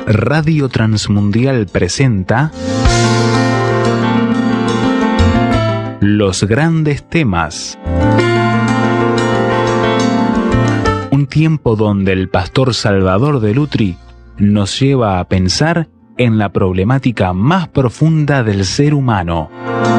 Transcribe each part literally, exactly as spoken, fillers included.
Radio Transmundial presenta Los Grandes Temas. Un tiempo donde el pastor Salvador de Lutri nos lleva a pensar en la problemática más profunda del ser humano.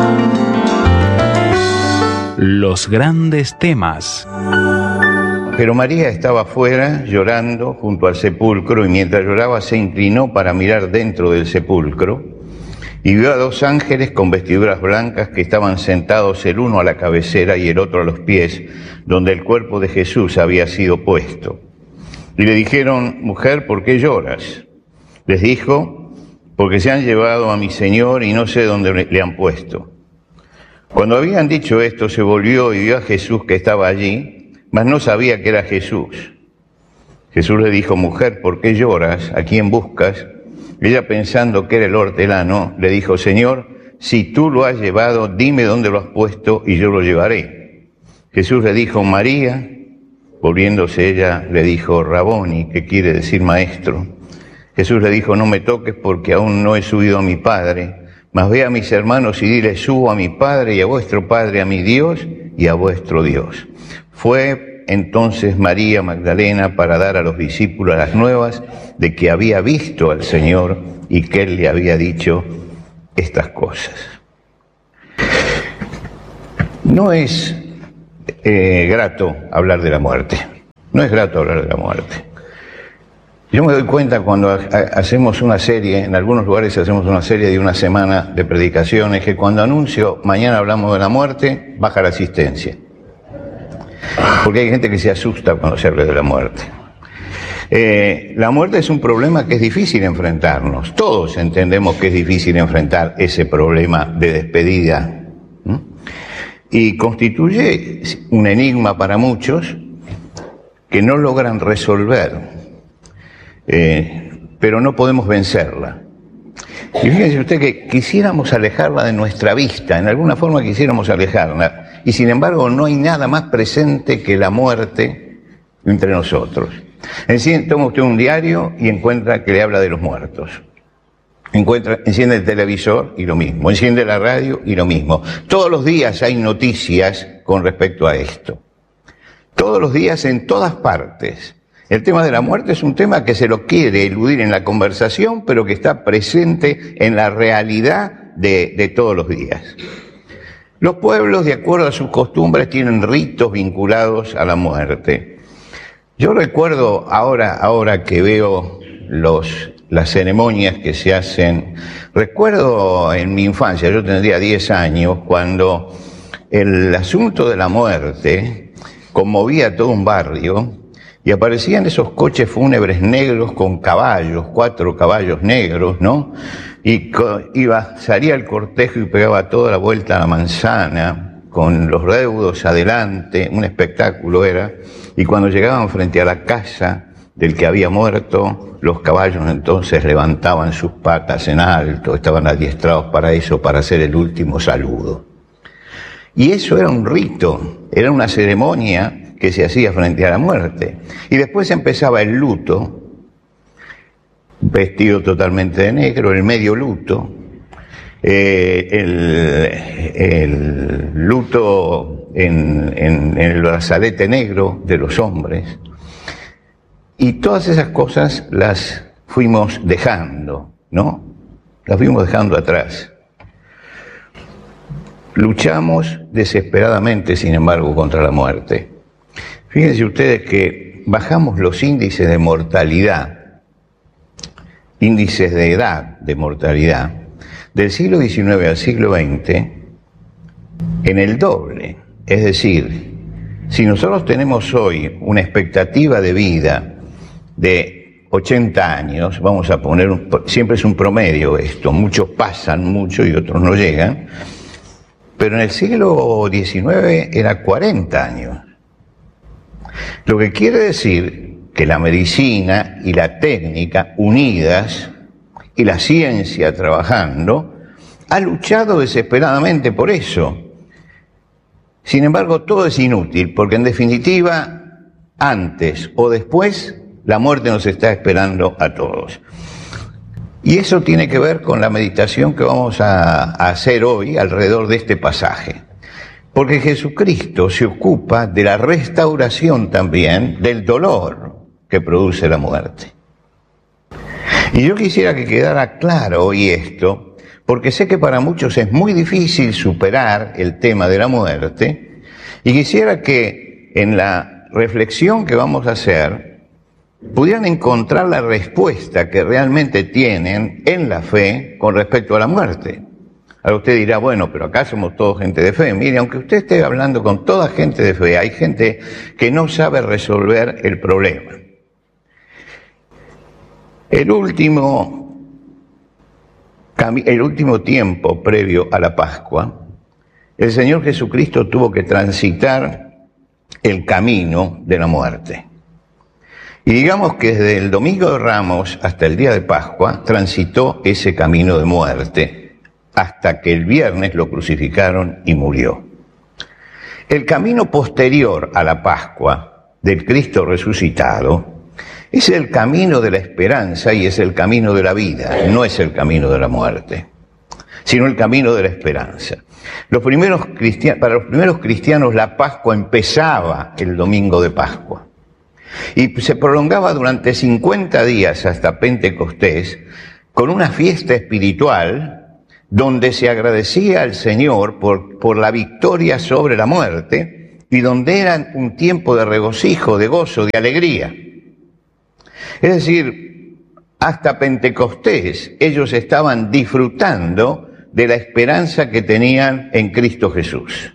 Los Grandes Temas. Pero María estaba afuera llorando junto al sepulcro, y mientras lloraba se inclinó para mirar dentro del sepulcro y vio a dos ángeles con vestiduras blancas que estaban sentados, el uno a la cabecera y el otro a los pies, donde el cuerpo de Jesús había sido puesto. Y le dijeron: mujer, ¿por qué lloras? Les dijo: porque se han llevado a mi Señor y no sé dónde le han puesto. Cuando habían dicho esto, se volvió y vio a Jesús que estaba allí, mas no sabía que era Jesús. Jesús le dijo: mujer, ¿por qué lloras? ¿A quién buscas? Ella, pensando que era el hortelano, le dijo: Señor, si tú lo has llevado, dime dónde lo has puesto y yo lo llevaré. Jesús le dijo: María. Volviéndose ella, le dijo: Raboni, que quiere decir maestro. Jesús le dijo: no me toques, porque aún no he subido a mi Padre, mas ve a mis hermanos y dile: subo a mi Padre y a vuestro Padre, a mi Dios y a vuestro Dios. Fue entonces María Magdalena para dar a los discípulos las nuevas de que había visto al Señor y que Él le había dicho estas cosas. No es eh, grato hablar de la muerte. No es grato hablar de la muerte. Yo me doy cuenta cuando hacemos una serie, en algunos lugares hacemos una serie de una semana de predicaciones, que cuando anuncio mañana hablamos de la muerte, baja la asistencia. Porque hay gente que se asusta cuando se habla de la muerte. Eh, la muerte es un problema que es difícil enfrentarnos. Todos entendemos que es difícil enfrentar ese problema de despedida. ¿Mm? Y constituye un enigma para muchos que no logran resolver. Eh, pero no podemos vencerla. Y fíjense usted que quisiéramos alejarla de nuestra vista, en alguna forma quisiéramos alejarla, y sin embargo no hay nada más presente que la muerte entre nosotros. Enciende, toma usted un diario y encuentra que le habla de los muertos. Encuentra, enciende el televisor y lo mismo, enciende la radio y lo mismo. Todos los días hay noticias con respecto a esto. Todos los días, en todas partes. El tema de la muerte es un tema que se lo quiere eludir en la conversación, pero que está presente en la realidad de, de todos los días. Los pueblos, de acuerdo a sus costumbres, tienen ritos vinculados a la muerte. Yo recuerdo ahora, ahora que veo los, las ceremonias que se hacen, recuerdo en mi infancia, yo tendría diez años, cuando el asunto de la muerte conmovía a todo un barrio. Y aparecían esos coches fúnebres negros con caballos, cuatro caballos negros, ¿no? Y iba, salía el cortejo y pegaba toda la vuelta a la manzana, con los deudos adelante, un espectáculo era. Y cuando llegaban frente a la casa del que había muerto, los caballos entonces levantaban sus patas en alto, estaban adiestrados para eso, para hacer el último saludo. Y eso era un rito, era una ceremonia que se hacía frente a la muerte. Y después empezaba el luto, vestido totalmente de negro, el medio luto, eh, el, el luto en, en, en el brazalete negro de los hombres. Y todas esas cosas las fuimos dejando, ¿no? Las fuimos dejando atrás. Luchamos desesperadamente, sin embargo, contra la muerte. Fíjense ustedes que bajamos los índices de mortalidad, índices de edad de mortalidad, del siglo diecinueve al siglo veinte, en el doble. Es decir, si nosotros tenemos hoy una expectativa de vida de ochenta años, vamos a poner, un, siempre es un promedio esto, muchos pasan mucho y otros no llegan, pero en el siglo diecinueve era cuarenta años. Lo que quiere decir que la medicina y la técnica unidas y la ciencia trabajando ha luchado desesperadamente por eso. Sin embargo, todo es inútil, porque en definitiva, antes o después, la muerte nos está esperando a todos. Y eso tiene que ver con la meditación que vamos a, a hacer hoy alrededor de este pasaje. Porque Jesucristo se ocupa de la restauración también del dolor que produce la muerte. Y yo quisiera que quedara claro hoy esto, porque sé que para muchos es muy difícil superar el tema de la muerte, y quisiera que en la reflexión que vamos a hacer pudieran encontrar la respuesta que realmente tienen en la fe con respecto a la muerte. Ahora usted dirá, bueno, pero acá somos todos gente de fe. Mire, aunque usted esté hablando con toda gente de fe, hay gente que no sabe resolver el problema. El último, el último tiempo previo a la Pascua, el Señor Jesucristo tuvo que transitar el camino de la muerte. Y digamos que desde el Domingo de Ramos hasta el día de Pascua transitó ese camino de muerte, hasta que el viernes lo crucificaron y murió. El camino posterior a la Pascua del Cristo resucitado es el camino de la esperanza y es el camino de la vida, no es el camino de la muerte, sino el camino de la esperanza. Los primeros cristianos, para los primeros cristianos la Pascua empezaba el domingo de Pascua y se prolongaba durante cincuenta días hasta Pentecostés con una fiesta espiritual donde se agradecía al Señor por, por la victoria sobre la muerte y donde era un tiempo de regocijo, de gozo, de alegría. Es decir, hasta Pentecostés ellos estaban disfrutando de la esperanza que tenían en Cristo Jesús.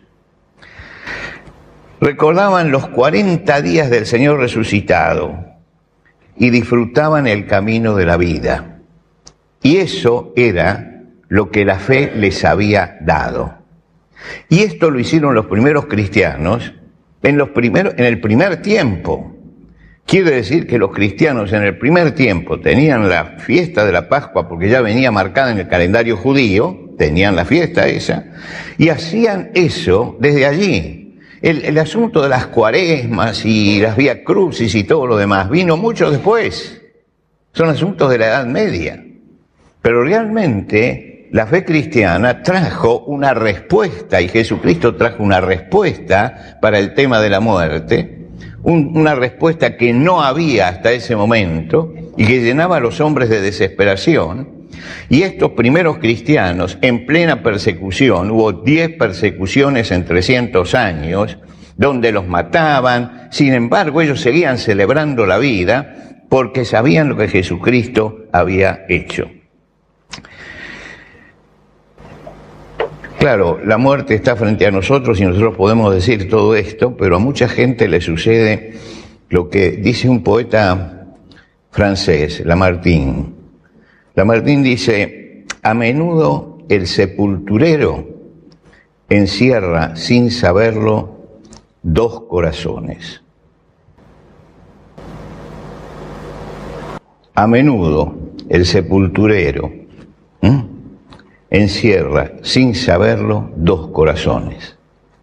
Recordaban los cuarenta días del Señor resucitado y disfrutaban el camino de la vida. Y eso era lo que la fe les había dado. Y esto lo hicieron los primeros cristianos en, los primeros, en el primer tiempo. Quiere decir que los cristianos en el primer tiempo tenían la fiesta de la Pascua porque ya venía marcada en el calendario judío, tenían la fiesta esa, y hacían eso desde allí. El, el asunto de las cuaresmas y las vía crucis y todo lo demás vino mucho después. Son asuntos de la Edad Media. Pero realmente la fe cristiana trajo una respuesta, y Jesucristo trajo una respuesta para el tema de la muerte, un, una respuesta que no había hasta ese momento y que llenaba a los hombres de desesperación. Y estos primeros cristianos, en plena persecución, hubo diez persecuciones en trescientos años, donde los mataban, sin embargo ellos seguían celebrando la vida porque sabían lo que Jesucristo había hecho. Claro, la muerte está frente a nosotros y nosotros podemos decir todo esto, pero a mucha gente le sucede lo que dice un poeta francés, Lamartine. Lamartine dice, a menudo el sepulturero encierra sin saberlo dos corazones. A menudo el sepulturero ¿eh? encierra, sin saberlo, dos corazones.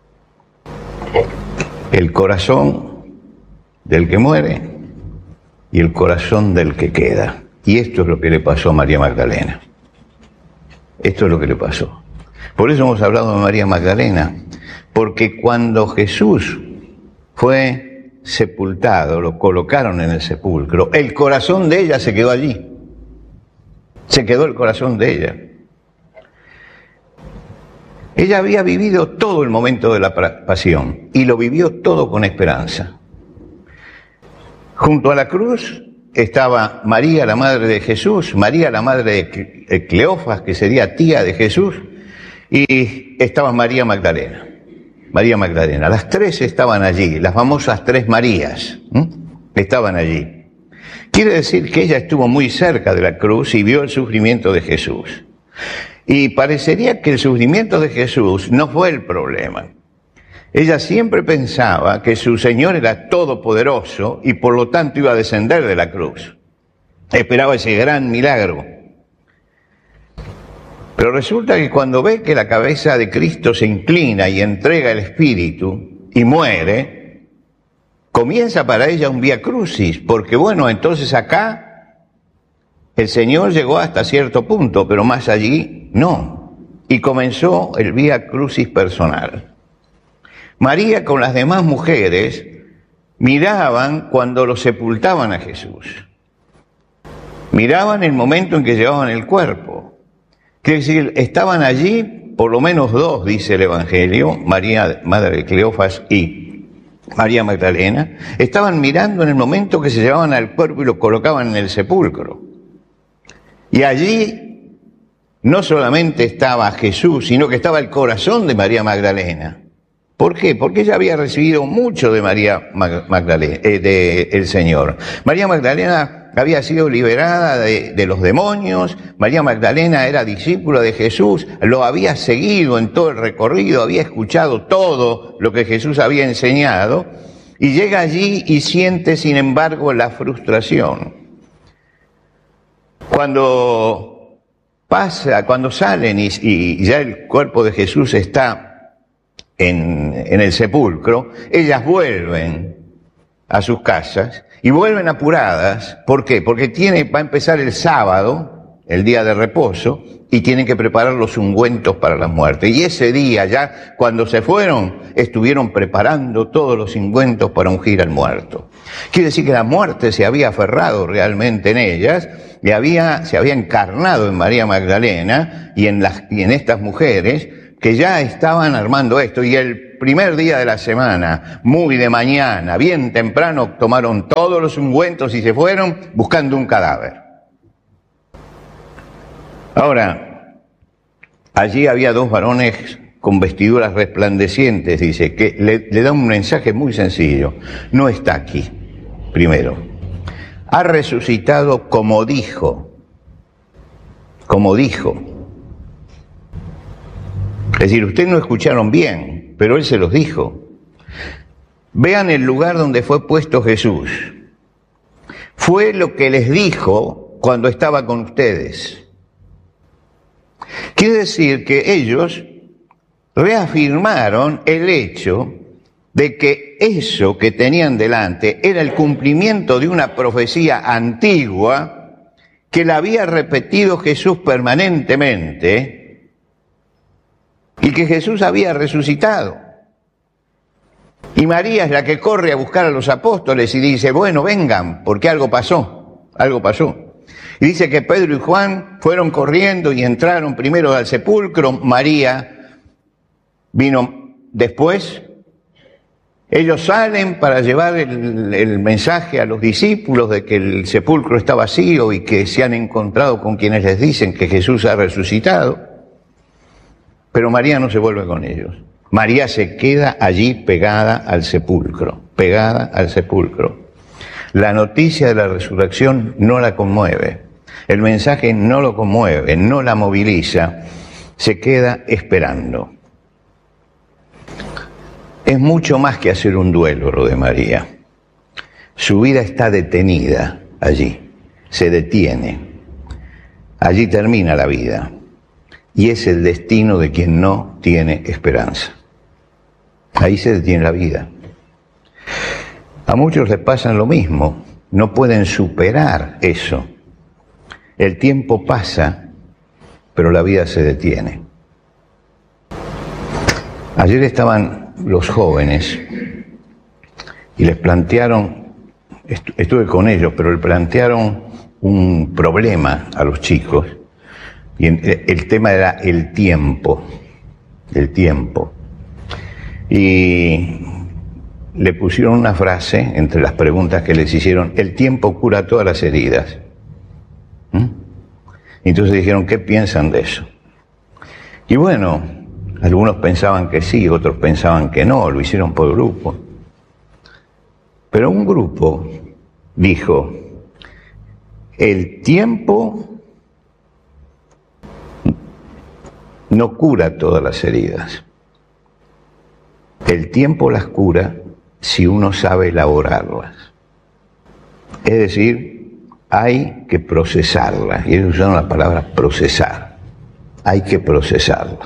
El corazón del que muere y el corazón del que queda. Y esto es lo que le pasó a María Magdalena. Esto es lo que le pasó. Por eso hemos hablado de María Magdalena, porque cuando Jesús fue sepultado, lo colocaron en el sepulcro, el corazón de ella se quedó allí. Se quedó el corazón de ella. Ella había vivido todo el momento de la pasión y lo vivió todo con esperanza. Junto a la cruz estaba María, la madre de Jesús, María, la madre de Cleofas, que sería tía de Jesús, y estaba María Magdalena. María Magdalena. Las tres estaban allí, las famosas tres Marías, ¿eh? estaban allí. Quiere decir que ella estuvo muy cerca de la cruz y vio el sufrimiento de Jesús. Y parecería que el sufrimiento de Jesús no fue el problema. Ella siempre pensaba que su Señor era todopoderoso y por lo tanto iba a descender de la cruz. Esperaba ese gran milagro. Pero resulta que cuando ve que la cabeza de Cristo se inclina y entrega el Espíritu y muere, comienza para ella un vía crucis, porque bueno, entonces acá El Señor llegó hasta cierto punto, pero más allí no. Y comenzó el Vía Crucis personal. María con las demás mujeres miraban cuando lo sepultaban a Jesús. Miraban el momento en que llevaban el cuerpo. Quiere decir, estaban allí, por lo menos dos, dice el Evangelio, María, madre de Cleofas, y María Magdalena, estaban mirando en el momento que se llevaban al cuerpo y lo colocaban en el sepulcro. Y allí no solamente estaba Jesús, sino que estaba el corazón de María Magdalena. ¿Por qué? Porque ella había recibido mucho de María Magdalena, eh, de el Señor. María Magdalena había sido liberada de, de los demonios. María Magdalena era discípula de Jesús, lo había seguido en todo el recorrido, había escuchado todo lo que Jesús había enseñado, y llega allí y siente, sin embargo, la frustración. Cuando pasa, cuando salen y, y ya el cuerpo de Jesús está En, en el sepulcro, ellas vuelven a sus casas y vuelven apuradas. ¿Por qué? Porque tiene, va a empezar el sábado, el día de reposo, y tienen que preparar los ungüentos para la muerte. Y ese día, ya cuando se fueron, estuvieron preparando todos los ungüentos para ungir al muerto. Quiere decir que la muerte se había aferrado realmente en ellas, y había, se había encarnado en María Magdalena y en, las, y en estas mujeres, que ya estaban armando esto, y el primer día de la semana, muy de mañana, bien temprano, tomaron todos los ungüentos y se fueron buscando un cadáver. Ahora, allí había dos varones con vestiduras resplandecientes, dice, que le, le da un mensaje muy sencillo. No está aquí, primero. Ha resucitado como dijo, como dijo. Es decir, ustedes no escucharon bien, pero Él se los dijo. Vean el lugar donde fue puesto Jesús. Fue lo que les dijo cuando estaba con ustedes. Quiere decir que ellos reafirmaron el hecho de que eso que tenían delante era el cumplimiento de una profecía antigua que la había repetido Jesús permanentemente, y que Jesús había resucitado. Y María es la que corre a buscar a los apóstoles y dice, bueno, vengan, porque algo pasó, algo pasó. Y dice que Pedro y Juan fueron corriendo y entraron primero al sepulcro. María vino después. Ellos salen para llevar el, el mensaje a los discípulos de que el sepulcro está vacío y que se han encontrado con quienes les dicen que Jesús ha resucitado. Pero María no se vuelve con ellos. María se queda allí pegada al sepulcro, pegada al sepulcro. La noticia de la resurrección no la conmueve, el mensaje no lo conmueve, no la moviliza, se queda esperando. Es mucho más que hacer un duelo lo de María. Su vida está detenida allí, se detiene. Allí termina la vida. Y es el destino de quien no tiene esperanza. Ahí se detiene la vida. A muchos les pasa lo mismo, no pueden superar eso. El tiempo pasa, pero la vida se detiene. Ayer estaban los jóvenes y les plantearon, estuve con ellos, pero les plantearon un problema a los chicos. Y el tema era el tiempo, el tiempo. Y le pusieron una frase entre las preguntas que les hicieron: el tiempo cura todas las heridas. ¿Mm? Entonces dijeron, ¿qué piensan de eso? Y bueno, algunos pensaban que sí, otros pensaban que no, lo hicieron por grupo. Pero un grupo dijo, el tiempo no cura todas las heridas. El tiempo las cura si uno sabe elaborarlas. Es decir, hay que procesarlas. Y ellos usaron la palabra procesar. Hay que procesarlas.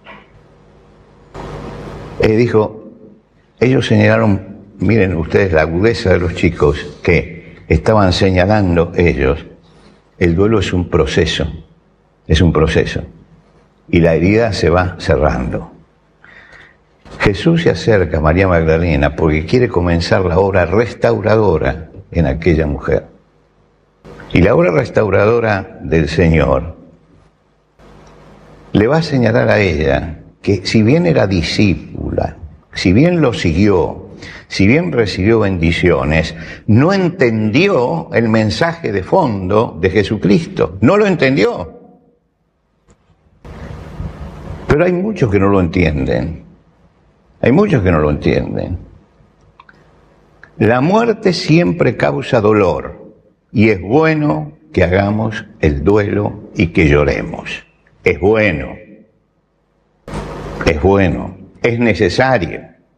Él dijo, ellos señalaron, miren ustedes la agudeza de los chicos que estaban señalando ellos el duelo es un proceso, es un proceso, y la herida se va cerrando. Jesús se acerca a María Magdalena porque quiere comenzar la obra restauradora en aquella mujer. Y la obra restauradora del Señor le va a señalar a ella que si bien era discípula, si bien lo siguió, si bien recibió bendiciones, no entendió el mensaje de fondo de Jesucristo. No lo entendió. Pero hay muchos que no lo entienden. Hay muchos que no lo entienden. La muerte siempre causa dolor y es bueno que hagamos el duelo y que lloremos. Es bueno. Es bueno. Es necesario.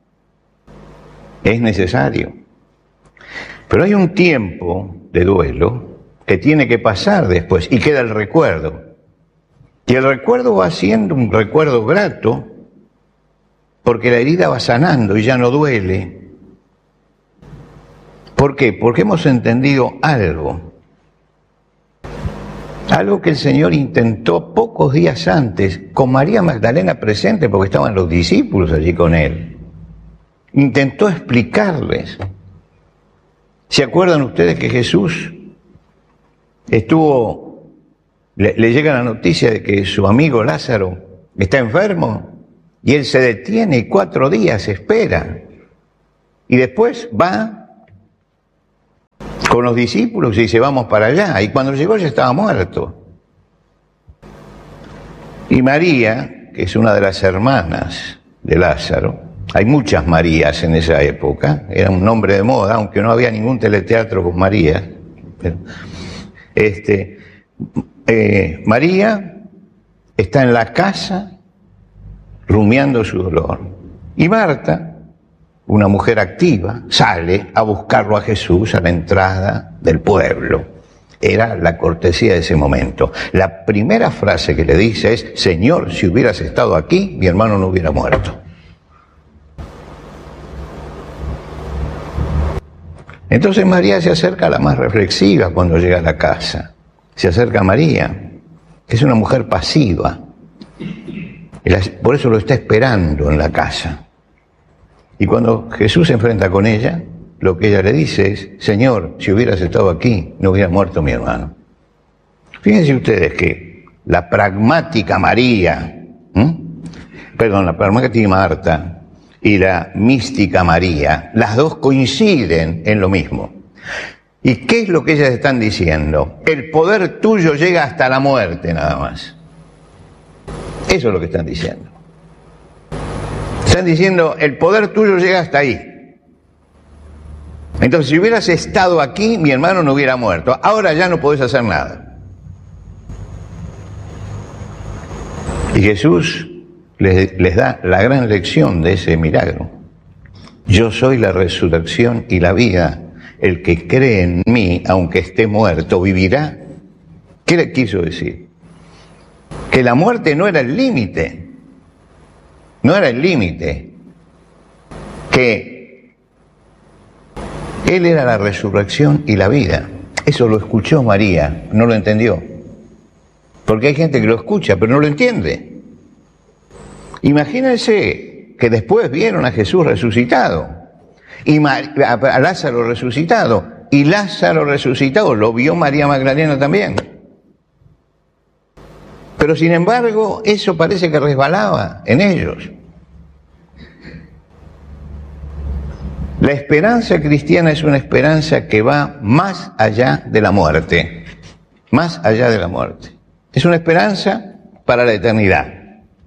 Es necesario. Pero hay un tiempo de duelo que tiene que pasar después y queda el recuerdo. Y el recuerdo va siendo un recuerdo grato porque la herida va sanando y ya no duele. ¿Por qué? Porque hemos entendido algo. Algo que el Señor intentó pocos días antes, con María Magdalena presente, porque estaban los discípulos allí con Él. Intentó explicarles. ¿Se acuerdan ustedes que Jesús estuvo, le, le llega la noticia de que su amigo Lázaro está enfermo? Y Él se detiene y cuatro días espera. Y después va con los discípulos y dice, vamos para allá. Y cuando llegó ya estaba muerto. Y María, que es una de las hermanas de Lázaro, hay muchas Marías en esa época, era un nombre de moda, aunque no había ningún teleteatro con María. Pero, este, eh, María está en la casa rumiando su dolor. Y Marta, una mujer activa, sale a buscarlo a Jesús a la entrada del pueblo. Era la cortesía de ese momento. La primera frase que le dice es, Señor, si hubieras estado aquí, mi hermano no hubiera muerto. Entonces María se acerca a la más reflexiva cuando llega a la casa. Se acerca a María, que es una mujer pasiva. Por eso lo está esperando en la casa. Y cuando Jesús se enfrenta con ella, lo que ella le dice es, Señor, si hubieras estado aquí, no hubiera muerto mi hermano. Fíjense ustedes que la pragmática María, ¿eh? perdón, la pragmática Marta y la mística María, las dos coinciden en lo mismo. ¿Y qué es lo que ellas están diciendo? El poder tuyo llega hasta la muerte nada más. Eso es lo que están diciendo. Están diciendo, el poder tuyo llega hasta ahí. Entonces, si hubieras estado aquí, mi hermano no hubiera muerto. Ahora ya no podés hacer nada. Y Jesús les, les da la gran lección de ese milagro. Yo soy la resurrección y la vida. El que cree en mí, aunque esté muerto, vivirá. ¿Qué le quiso decir? Que la muerte no era el límite. No era el límite. Que Él era la resurrección y la vida. Eso lo escuchó María, no lo entendió. Porque hay gente que lo escucha, pero no lo entiende. Imagínense que después vieron a Jesús resucitado, y a Lázaro resucitado, y Lázaro resucitado lo vio María Magdalena también. Pero sin embargo, eso parece que resbalaba en ellos. La esperanza cristiana es una esperanza que va más allá de la muerte. Más allá de la muerte. Es una esperanza para la eternidad.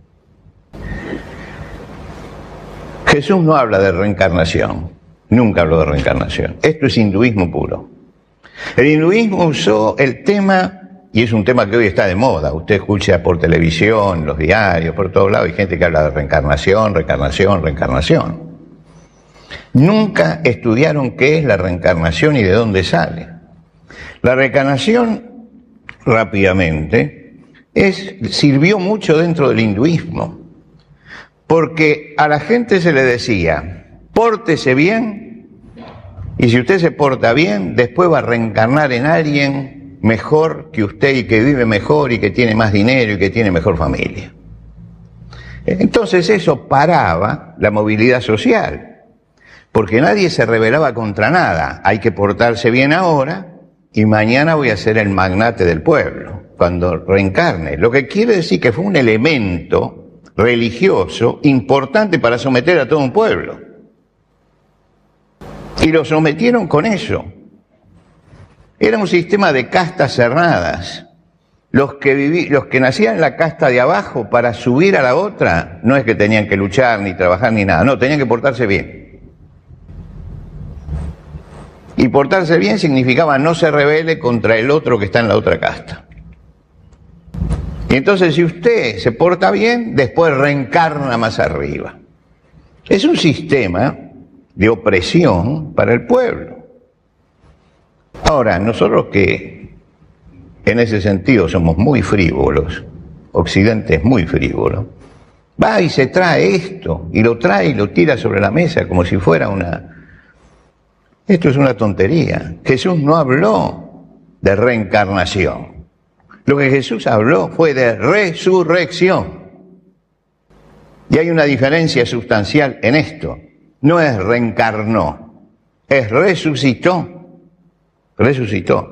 Jesús no habla de reencarnación. Nunca habló de reencarnación. Esto es hinduismo puro. El hinduismo usó el tema... Y es un tema que hoy está de moda. Usted escucha por televisión, los diarios, por todos lados, hay gente que habla de reencarnación, reencarnación, reencarnación. Nunca estudiaron qué es la reencarnación y de dónde sale. La reencarnación, rápidamente, es, sirvió mucho dentro del hinduismo, porque a la gente se le decía, pórtese bien, y si usted se porta bien, después va a reencarnar en alguien mejor que usted y que vive mejor y que tiene más dinero y que tiene mejor familia. Entonces eso paraba la movilidad social, porque nadie se rebelaba contra nada. Hay que portarse bien ahora y mañana voy a ser el magnate del pueblo, cuando reencarne. Lo que quiere decir que fue un elemento religioso importante para someter a todo un pueblo. Y lo sometieron con eso. Era un sistema de castas cerradas. Los que, viví, los que nacían en la casta de abajo, para subir a la otra, no es que tenían que luchar, ni trabajar, ni nada. No, tenían que portarse bien. Y portarse bien significaba no se rebele contra el otro que está en la otra casta. Y entonces, si usted se porta bien, después reencarna más arriba. Es un sistema de opresión para el pueblo. Ahora, nosotros que en ese sentido somos muy frívolos, Occidente es muy frívolo, va y se trae esto, y lo trae y lo tira sobre la mesa como si fuera una... Esto es una tontería. Jesús no habló de reencarnación. Lo que Jesús habló fue de resurrección. Y hay una diferencia sustancial en esto. No es reencarnó, es resucitó. Resucitó.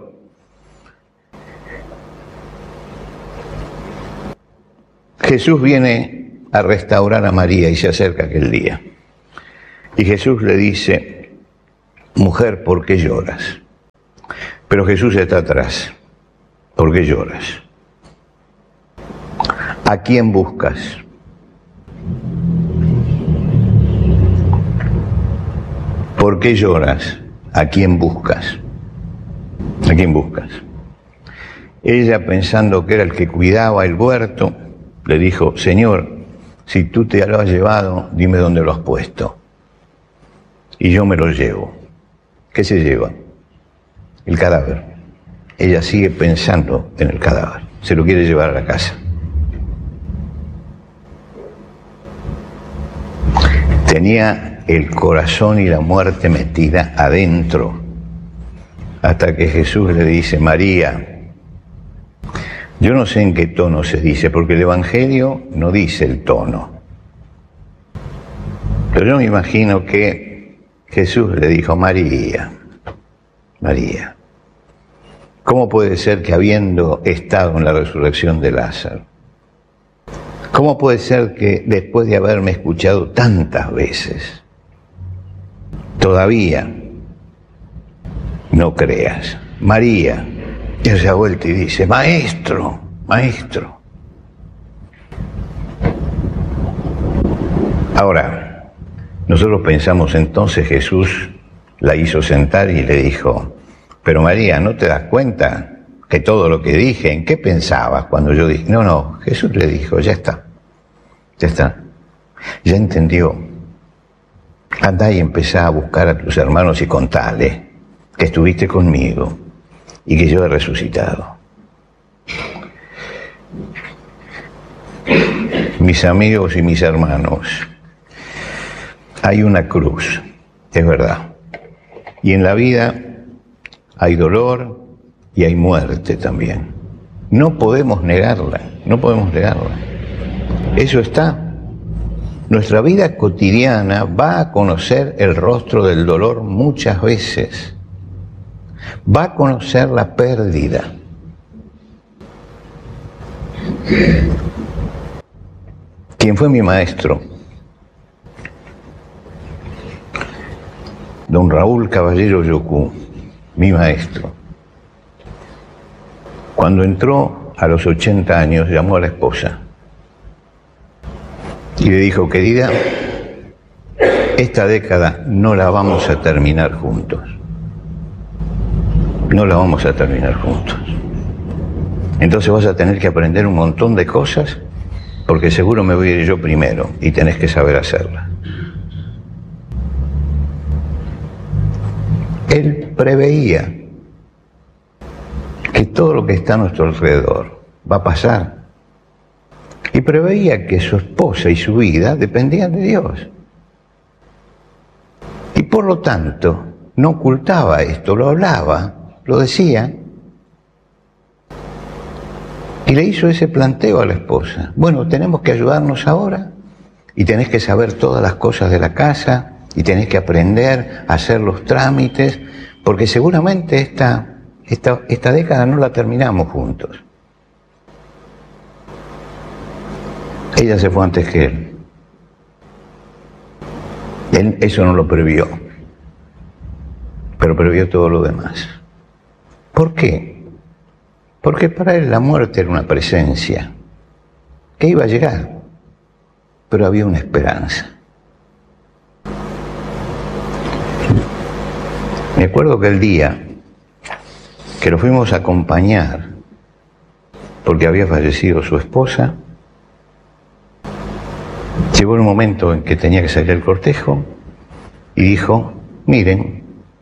Jesús viene a restaurar a María y se acerca aquel día. Y Jesús le dice, mujer, ¿por qué lloras? Pero Jesús está atrás. ¿Por qué lloras? ¿A quién buscas? ¿Por qué lloras? ¿A quién buscas? ¿A quién buscas? Ella, pensando que era el que cuidaba el huerto, le dijo, Señor, si tú te lo has llevado, dime dónde lo has puesto. Y yo me lo llevo. ¿Qué se lleva? El cadáver. Ella sigue pensando en el cadáver. Se lo quiere llevar a la casa. Tenía el corazón y la muerte metida adentro. Hasta que Jesús le dice, María, yo no sé en qué tono se dice, porque el Evangelio no dice el tono. Pero yo me imagino que Jesús le dijo, María, María, ¿cómo puede ser que habiendo estado en la resurrección de Lázaro, cómo puede ser que después de haberme escuchado tantas veces, todavía no creas? María, y él se da vuelta y dice, maestro, maestro. Ahora, nosotros pensamos entonces Jesús la hizo sentar y le dijo, pero María, ¿no te das cuenta que todo lo que dije, en qué pensabas cuando yo dije? No, no, Jesús le dijo, ya está, ya está, ya entendió. Andá y empezá a buscar a tus hermanos y contale que estuviste conmigo y que yo he resucitado. Mis amigos y mis hermanos, hay una cruz, es verdad. Y en la vida hay dolor y hay muerte también. No podemos negarla, no podemos negarla. Eso está. Nuestra vida cotidiana va a conocer el rostro del dolor muchas veces. Va a conocer la pérdida. ¿Quién fue mi maestro? Don Raúl Caballero Yocú, mi maestro. Cuando entró a los ochenta años, llamó a la esposa y le dijo, querida, esta década no la vamos a terminar juntos. No la vamos a terminar juntos. Entonces vas a tener que aprender un montón de cosas, porque seguro me voy a ir yo primero y tenés que saber hacerla. Él preveía que todo lo que está a nuestro alrededor va a pasar. Y preveía que su esposa y su vida dependían de Dios. Y por lo tanto, no ocultaba esto, lo hablaba, lo decía. Y le hizo ese planteo a la esposa. Bueno, tenemos que ayudarnos ahora y tenés que saber todas las cosas de la casa y tenés que aprender a hacer los trámites, porque seguramente esta, esta, esta década no la terminamos juntos. Ella se fue antes que él. Él eso no lo previó, pero previó todo lo demás. ¿Por qué? Porque para él la muerte era una presencia que iba a llegar, pero había una esperanza. Me acuerdo que el día que lo fuimos a acompañar, porque había fallecido su esposa, llegó el momento en que tenía que salir el cortejo y dijo, miren,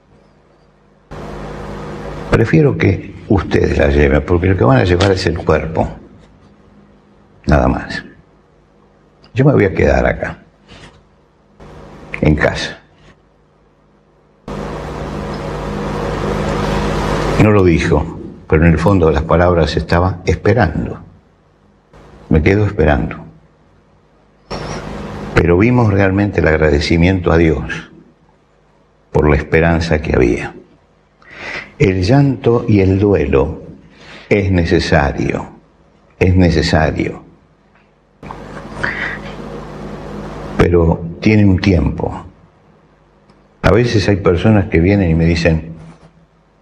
prefiero que ustedes la lleven, porque lo que van a llevar es el cuerpo, nada más. Yo me voy a quedar acá, en casa. No lo dijo, pero en el fondo de las palabras estaba esperando. Me quedo esperando. Pero vimos realmente el agradecimiento a Dios por la esperanza que había. El llanto y el duelo es necesario, es necesario. Pero tiene un tiempo. A veces hay personas que vienen y me dicen,